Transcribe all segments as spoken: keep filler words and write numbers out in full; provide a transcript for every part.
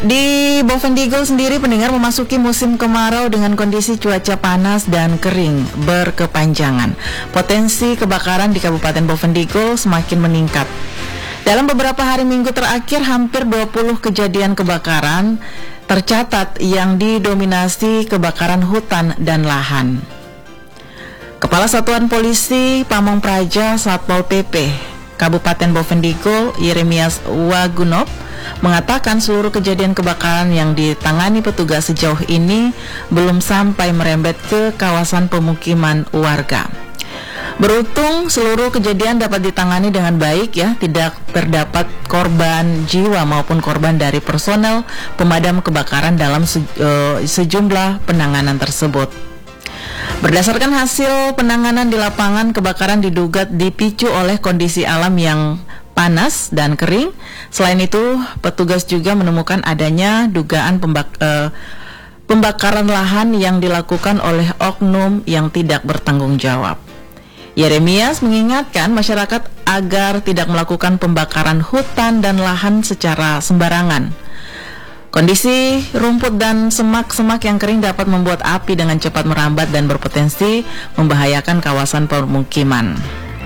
di Bovendigul sendiri pendengar memasuki musim kemarau dengan kondisi cuaca panas dan kering berkepanjangan. Potensi kebakaran di Kabupaten Bovendigul semakin meningkat. Dalam beberapa hari minggu terakhir, hampir dua puluh kejadian kebakaran tercatat yang didominasi kebakaran hutan dan lahan. Kepala Satuan Polisi Pamong Praja Satpol P P Kabupaten Bovendigul, Yeremias Wagunop, mengatakan seluruh kejadian kebakaran yang ditangani petugas sejauh ini belum sampai merembet ke kawasan pemukiman warga. Beruntung seluruh kejadian dapat ditangani dengan baik ya, tidak terdapat korban jiwa maupun korban dari personel pemadam kebakaran dalam se, uh, sejumlah penanganan tersebut. Berdasarkan hasil penanganan di lapangan, kebakaran diduga dipicu oleh kondisi alam yang panas dan kering. Selain itu, petugas juga menemukan adanya dugaan pembak- uh, pembakaran lahan yang dilakukan oleh oknum yang tidak bertanggung jawab. Yeremias mengingatkan masyarakat agar tidak melakukan pembakaran hutan dan lahan secara sembarangan. Kondisi rumput dan semak-semak yang kering dapat membuat api dengan cepat merambat dan berpotensi membahayakan kawasan permukiman.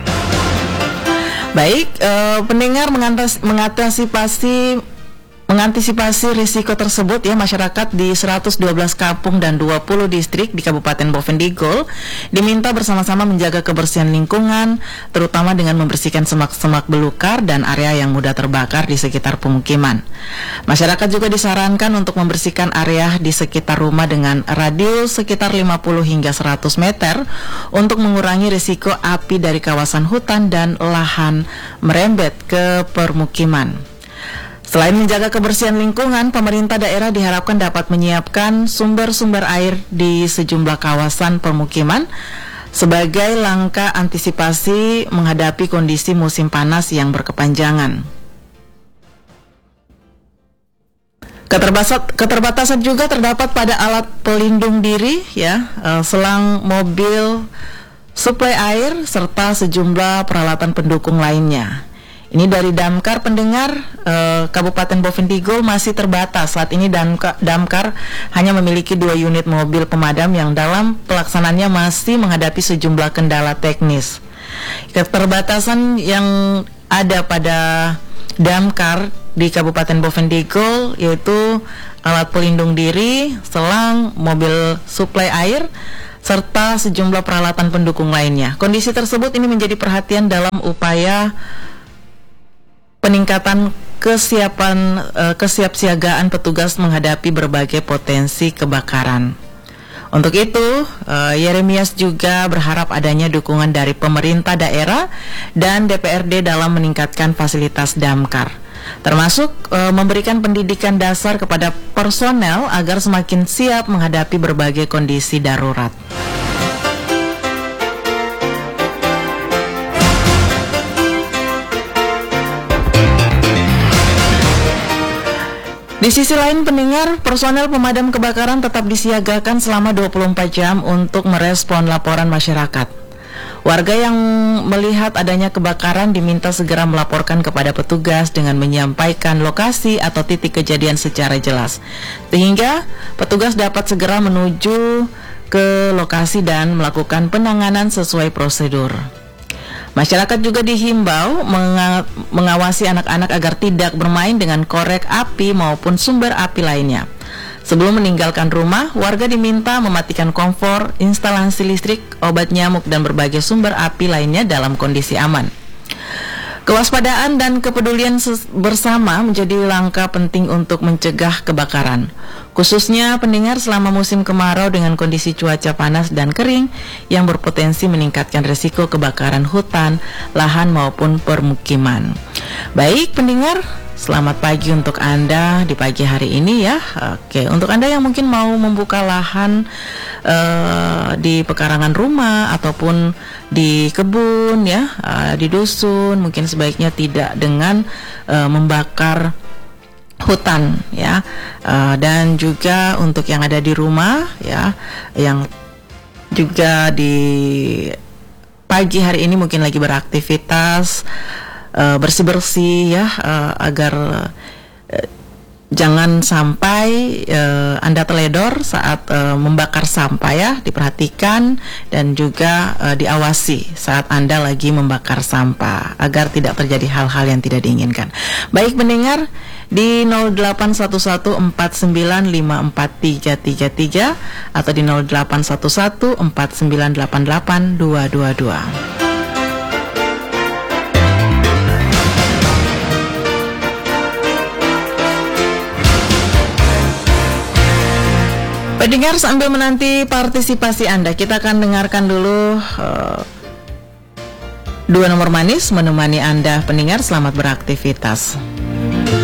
Baik, eh, pendengar mengantas, mengantisipasi mengantisipasi risiko tersebut ya, masyarakat di seratus dua belas kampung dan dua puluh distrik di Kabupaten Bovendigul diminta bersama-sama menjaga kebersihan lingkungan, terutama dengan membersihkan semak-semak belukar dan area yang mudah terbakar di sekitar pemukiman. Masyarakat juga disarankan untuk membersihkan area di sekitar rumah dengan radius sekitar lima puluh hingga seratus meter untuk mengurangi risiko api dari kawasan hutan dan lahan merembet ke permukiman. Selain menjaga kebersihan lingkungan, pemerintah daerah diharapkan dapat menyiapkan sumber-sumber air di sejumlah kawasan permukiman sebagai langkah antisipasi menghadapi kondisi musim panas yang berkepanjangan. Keterbatasan, keterbatasan juga terdapat pada alat pelindung diri, ya, selang mobil, suplai air, serta sejumlah peralatan pendukung lainnya. Ini dari Damkar, pendengar, eh, Kabupaten Bovendigul masih terbatas. Saat ini Damkar, Damkar hanya memiliki dua unit mobil pemadam yang dalam pelaksanaannya masih menghadapi sejumlah kendala teknis. Keterbatasan yang ada pada Damkar di Kabupaten Bovendigul yaitu alat pelindung diri, selang, mobil suplai air, serta sejumlah peralatan pendukung lainnya. Kondisi tersebut ini menjadi perhatian dalam upaya peningkatan kesiapan uh, kesiapsiagaan petugas menghadapi berbagai potensi kebakaran. Untuk itu, uh, Yeremias juga berharap adanya dukungan dari pemerintah daerah dan D P R D dalam meningkatkan fasilitas Damkar, termasuk uh, memberikan pendidikan dasar kepada personel agar semakin siap menghadapi berbagai kondisi darurat. Di sisi lain, pendengar, personel pemadam kebakaran tetap disiagakan selama dua puluh empat jam untuk merespon laporan masyarakat. Warga yang melihat adanya kebakaran diminta segera melaporkan kepada petugas dengan menyampaikan lokasi atau titik kejadian secara jelas, sehingga petugas dapat segera menuju ke lokasi dan melakukan penanganan sesuai prosedur. Masyarakat juga dihimbau menga- mengawasi anak-anak agar tidak bermain dengan korek api maupun sumber api lainnya. Sebelum meninggalkan rumah, warga diminta mematikan kompor, instalasi listrik, obat nyamuk, dan berbagai sumber api lainnya dalam kondisi aman. Kewaspadaan dan kepedulian bersama menjadi langkah penting untuk mencegah kebakaran, khususnya pendengar selama musim kemarau dengan kondisi cuaca panas dan kering yang berpotensi meningkatkan risiko kebakaran hutan, lahan maupun permukiman. Baik pendengar, selamat pagi untuk Anda di pagi hari ini ya. Oke, untuk Anda yang mungkin mau membuka lahan uh, di pekarangan rumah ataupun di kebun ya, uh, di dusun, mungkin sebaiknya tidak dengan uh, membakar hutan ya. Uh, dan juga untuk yang ada di rumah ya, yang juga di pagi hari ini mungkin lagi beraktivitas uh, bersih-bersih ya, uh, agar uh, Jangan sampai uh, Anda teledor saat uh, membakar sampah ya, diperhatikan dan juga uh, diawasi saat Anda lagi membakar sampah agar tidak terjadi hal-hal yang tidak diinginkan. Baik pendengar, di nol delapan satu satu empat sembilan lima empat tiga tiga tiga atau di nol delapan satu satu empat sembilan delapan delapan dua dua dua. Pendengar, sambil menanti partisipasi Anda, kita akan dengarkan dulu uh, dua nomor manis menemani Anda pendengar. Selamat beraktivitas.